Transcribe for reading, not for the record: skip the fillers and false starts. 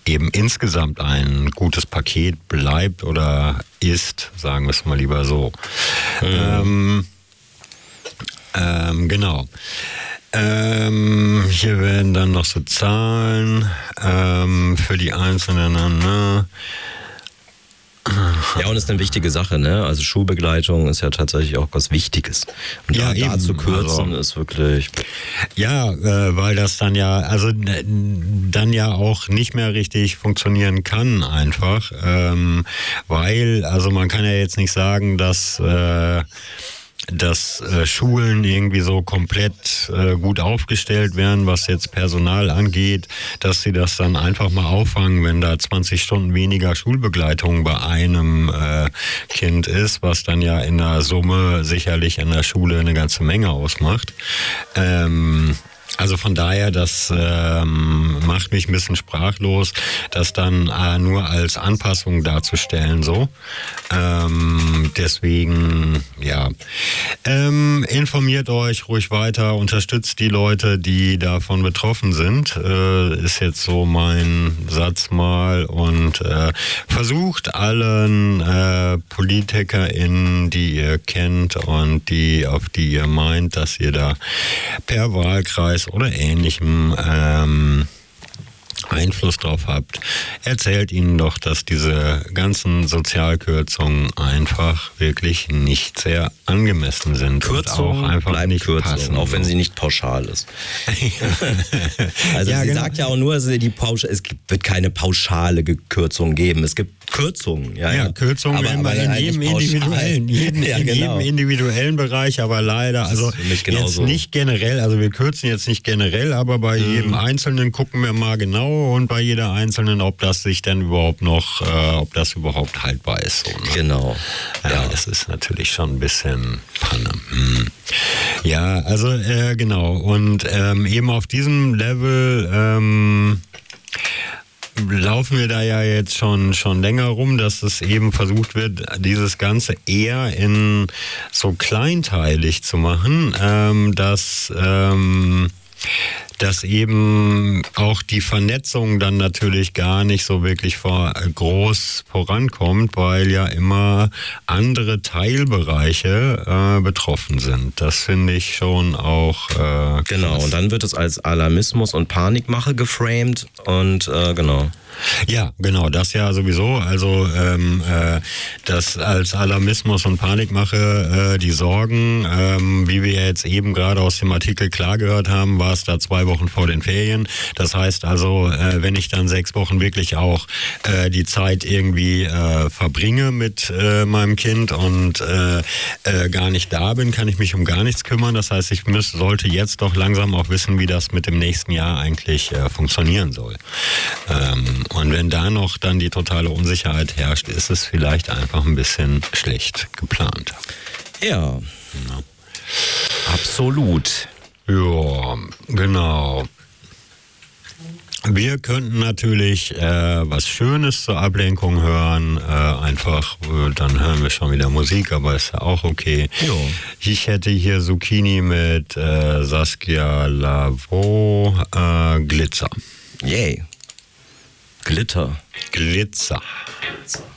eben insgesamt ein gutes Paket bleibt oder ist, sagen wir es mal lieber so. Genau. Hier werden dann noch so Zahlen für die einzelnen. Ja, und das ist eine wichtige Sache, ne? Also Schulbegleitung ist ja tatsächlich auch was Wichtiges. Und ja, da zu kürzen ist wirklich... Ja, weil das dann ja, also dann ja auch nicht mehr richtig funktionieren kann einfach. Weil, also man kann ja jetzt nicht sagen, dass Schulen irgendwie so komplett gut aufgestellt werden, was jetzt Personal angeht, dass sie das dann einfach mal auffangen, wenn da 20 Stunden weniger Schulbegleitung bei einem Kind ist, was dann ja in der Summe sicherlich in der Schule eine ganze Menge ausmacht. Also von daher, das macht mich ein bisschen sprachlos, das dann nur als Anpassung darzustellen, so. Deswegen, ja. Informiert euch ruhig weiter, unterstützt die Leute, die davon betroffen sind, ist jetzt so mein Satz mal, und versucht allen PolitikerInnen, die ihr kennt und auf die ihr meint, dass ihr da per Wahlkreis oder Ähnlichem Einfluss drauf habt, erzählt ihnen doch, dass diese ganzen Sozialkürzungen einfach wirklich nicht sehr angemessen sind. Kürzung und auch einfach bleibt nicht Kürzung, passen, auch wenn so. sie nicht pauschal ist. Also ja, sie genau. sagt ja auch nur, es wird keine pauschale Kürzung geben. Es gibt Kürzungen. Ja, Kürzungen aber in jedem jedem individuellen Bereich, aber leider, also jetzt nicht generell, also wir kürzen jetzt nicht generell, aber bei jedem Einzelnen gucken wir mal genau und bei jeder Einzelnen, ob das sich denn überhaupt noch, ob das überhaupt haltbar ist. So, ne? Genau. Ja, das ist natürlich schon ein bisschen Panne. Ja, also genau. Und eben auf diesem Level laufen wir da ja jetzt schon länger rum, dass es eben versucht wird, dieses Ganze eher in so kleinteilig zu machen, dass eben auch die Vernetzung dann natürlich gar nicht so wirklich groß vorankommt, weil ja immer andere Teilbereiche betroffen sind. Das finde ich schon auch genau, krass. Und dann wird es als Alarmismus und Panikmache geframed und genau. Ja, genau, das ja sowieso. Also das als Alarmismus und Panikmache, die Sorgen, wie wir jetzt eben gerade aus dem Artikel klar gehört haben, war es da 2 Wochen vor den Ferien. Das heißt also, wenn ich dann 6 Wochen wirklich auch die Zeit irgendwie verbringe mit meinem Kind und gar nicht da bin, kann ich mich um gar nichts kümmern. Das heißt, ich sollte jetzt doch langsam auch wissen, wie das mit dem nächsten Jahr eigentlich funktionieren soll. Und wenn da noch dann die totale Unsicherheit herrscht, ist es vielleicht einfach ein bisschen schlecht geplant. Ja. Absolut. Ja, genau. Wir könnten natürlich was Schönes zur Ablenkung hören, dann hören wir schon wieder Musik, aber ist ja auch okay. Jo. Ich hätte hier Zucchini mit Saskia Lavo, Glitzer. Yay. Glitzer. Glitzer.